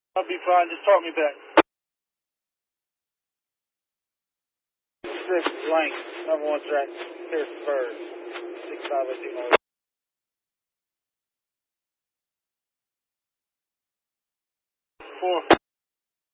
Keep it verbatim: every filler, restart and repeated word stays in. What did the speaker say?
I'll be fine. Just talk me back. Six blank. Number one track. Harrisburg. Six five eight two. Four.